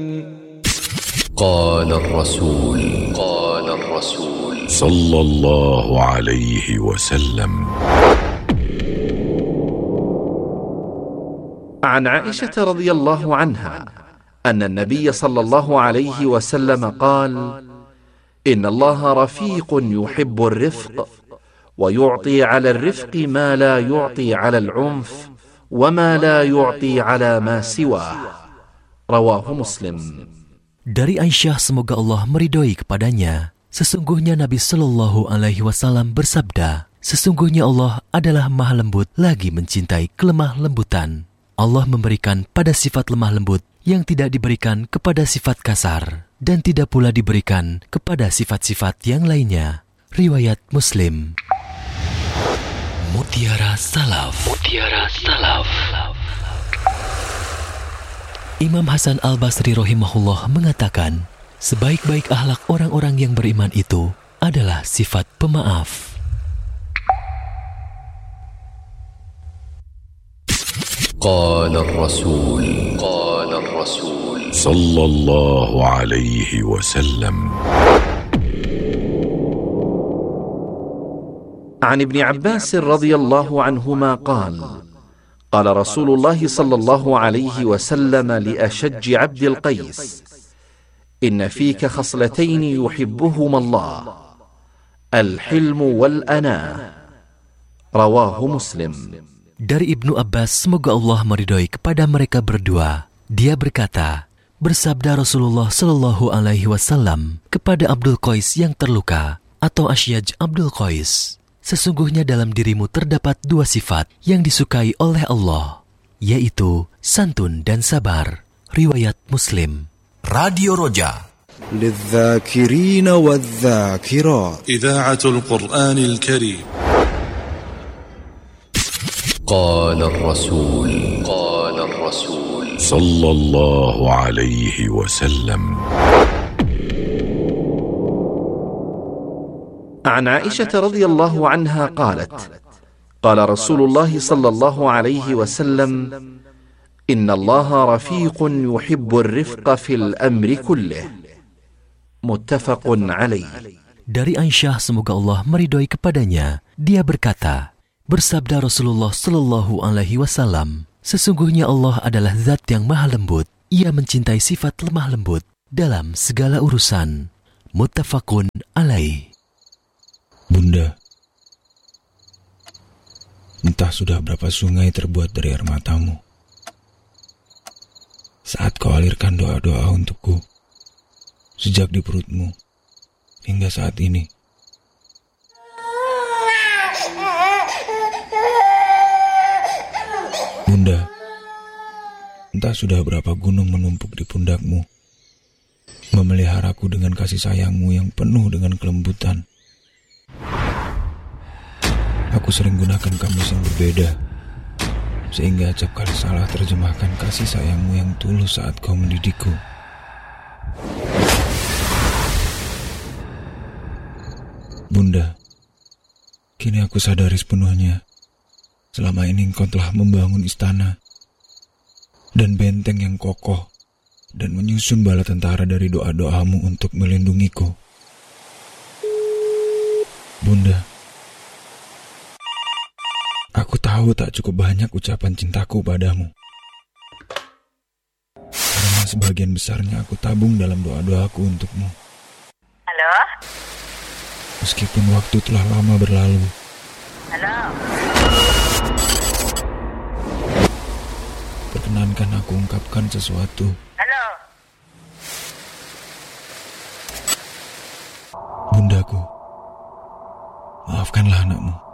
قال الرسول صلى الله عليه وسلم. عن عائشة رضي الله عنها أن النبي صلى الله عليه وسلم قال: إن الله رفيق يحب الرفق، ويعطي على الرفق ما لا يعطي على العنف، وما لا يعطي على ما سواه. رواه مسلم. Dari Aisyah, semoga Allah meridhoi kepadanya, sesungguhnya Nabi Shallallahu Alaihi Wasallam bersabda, sesungguhnya Allah adalah maha lembut lagi mencintai kelemah lembutan. Allah memberikan pada sifat lemah lembut yang tidak diberikan kepada sifat kasar, dan tidak pula diberikan kepada sifat-sifat yang lainnya. Riwayat Muslim. Mutiara Salaf. Imam Hasan Al-Basri rahimahullah mengatakan, sebaik-baik akhlak orang-orang yang beriman itu adalah sifat pemaaf. قال الرسول صلى الله عليه وسلم. عن ابن عباس رضي الله عنهما قال: قال رسول الله صلى الله عليه وسلم لأشج عبد القيس: إن فيك خصلتين يحبهما الله، الحلم والأناة. رواه مسلم. Dari Ibnu Abbas, semoga Allah meridhoi kepada mereka berdua, dia berkata, bersabda Rasulullah Shallallahu Alaihi Wasallam kepada Abdul Qais yang terluka, atau Asyaj Abdul Qais, sesungguhnya dalam dirimu terdapat dua sifat yang disukai oleh Allah, yaitu santun dan sabar. Riwayat Muslim. Radio Roja للذاكرين والذاكرات إذاعة القرآن الكريم. قال الرسول صلى الله عليه وسلم. عن عائشة رضي الله عنها قالت: قال رسول الله صلى الله عليه وسلم: إن الله رفيق يحب الرفق في الأمر كله. متفق عليه. Dari Aisyah, semoga Allah meridhoi kepadanya, dia berkata, bersabda Rasulullah Shallallahu Alaihi Wasallam, sesungguhnya Allah adalah Zat yang maha lembut. Ia mencintai sifat lemah lembut dalam segala urusan. Muttafaqun alaih. Bunda, entah sudah berapa sungai terbuat dari air matamu. Saat kau alirkan doa-doa untukku, sejak di perutmu hingga saat ini. Bunda, entah sudah berapa gunung menumpuk di pundakmu, memeliharaku dengan kasih sayangmu yang penuh dengan kelembutan. Aku sering gunakan kamus yang berbeda, sehingga acap kali salah terjemahkan kasih sayangmu yang tulus saat kau mendidikku. Bunda, kini aku sadari sepenuhnya, selama ini engkau telah membangun istana dan benteng yang kokoh dan menyusun bala tentara dari doa-doamu untuk melindungiku. Bunda, aku tahu tak cukup banyak ucapan cintaku padamu, karena sebagian besarnya aku tabung dalam doa-doaku untukmu. Halo? Meskipun waktu telah lama berlalu. Halo? Perkenankan aku ungkapkan sesuatu. Halo? Bundaku, maafkanlah anakmu.